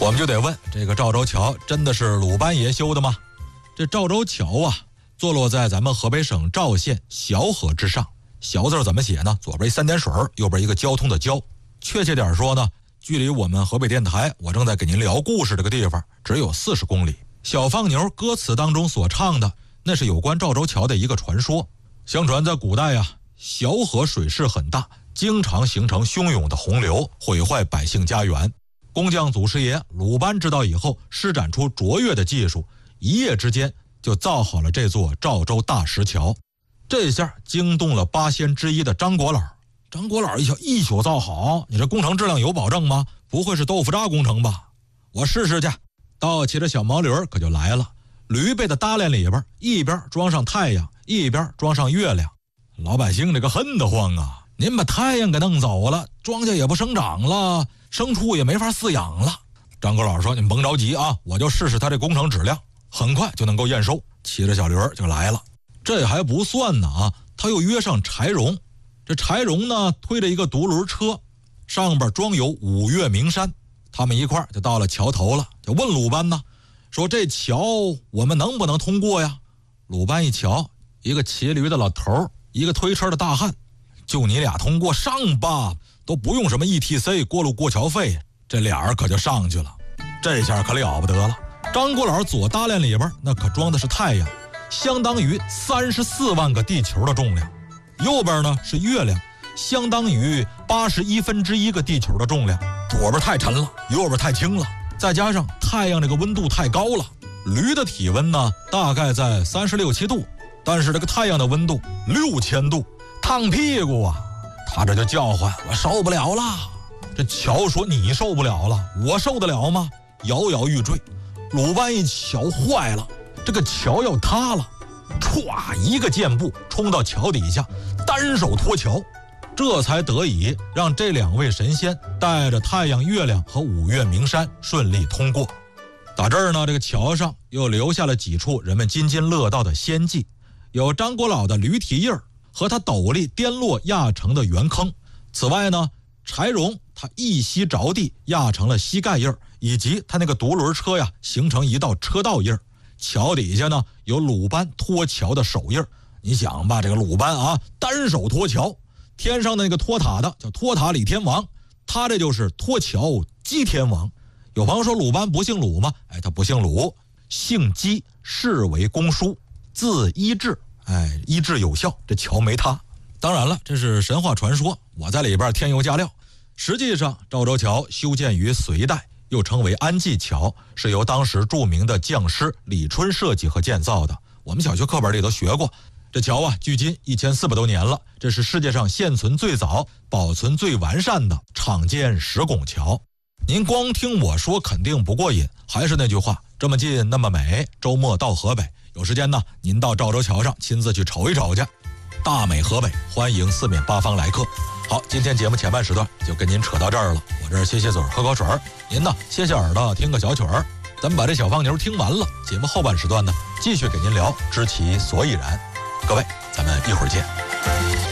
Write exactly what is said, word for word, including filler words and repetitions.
我们就得问，这个赵州桥真的是鲁班爷修的吗？这赵州桥啊，坐落在咱们河北省赵县小河之上。小字怎么写呢？左边一三点水，右边一个交通的交。确切点说呢，距离我们河北电台我正在给您聊故事这个地方只有四十公里。小放牛歌词当中所唱的，那是有关赵州桥的一个传说。相传在古代啊，小河水势很大，经常形成汹涌的洪流，毁坏百姓家园。工匠祖师爷鲁班知道以后，施展出卓越的技术，一夜之间就造好了这座赵州大石桥。这下惊动了八仙之一的张国老。张国老一瞧，一宿造好，你这工程质量有保证吗？不会是豆腐渣工程吧？我试试去。倒骑着小毛驴可就来了，驴背的搭链里边，一边装上太阳，一边装上月亮。老百姓这个恨得慌啊！您把太阳给弄走了，庄稼也不生长了，牲畜也没法饲养了。张国老说：“你甭着急啊，我就试试他这工程质量，很快就能够验收。”骑着小驴就来了。这还不算呢啊，他又约上柴荣。这柴荣呢，推着一个独轮车，上边装有五岳名山。他们一块就到了桥头了，就问鲁班呢，说这桥我们能不能通过呀？鲁班一瞧，一个骑驴的老头，一个推车的大汉，就你俩通过上吧，都不用什么 E T C 过路过桥费。这俩人可就上去了。这下可了不得了，张国老左搭链里边那可装的是太阳，相当于三十四万个地球的重量。右边呢是月亮，相当于八十一分之一个地球的重量。左边太沉了，右边太轻了，再加上太阳这个温度太高了，驴的体温呢大概在三十六七度，但是这个太阳的温度六千度，烫屁股啊！他这就叫唤，我受不了了。这桥说，你受不了了，我受得了吗？摇摇欲坠。鲁班一瞧，坏了，这个桥要塌了，歘一个箭步冲到桥底下，单手托桥，这才得以让这两位神仙带着太阳、月亮和五岳名山顺利通过。打这儿呢，这个桥上又留下了几处人们津津乐道的仙迹，有张国老的驴蹄印和他斗笠颠落压成的圆坑。此外呢，柴荣他一膝着地压成了膝盖印，以及他那个独轮车呀形成一道车道印。桥底下呢有鲁班托桥的手印。你想吧，这个鲁班啊单手托桥，天上的那个托塔的叫托塔李天王，他这就是托桥姬天王。有朋友说鲁班不姓鲁吗？哎，他不姓鲁，姓姬，世为公叔，字医治，哎，医治有效，这桥没塌。当然了，这是神话传说，我在里边添油加料。实际上赵州桥修建于隋代，又称为安济桥，是由当时著名的匠师李春设计和建造的。我们小学课本里都学过。这桥啊，距今一千四百多年了，这是世界上现存最早、保存最完善的厂建石拱桥。您光听我说肯定不过瘾，还是那句话，这么近那么美，周末到河北，有时间呢，您到赵州桥上亲自去瞅一瞅去。大美河北，欢迎四面八方来客。好，今天节目前半时段就跟您扯到这儿了，我这儿歇歇嘴喝口水，您呢歇歇耳朵听个小曲儿。咱们把这小放牛听完了，节目后半时段呢继续给您聊知其所以然。各位，咱们一会儿见。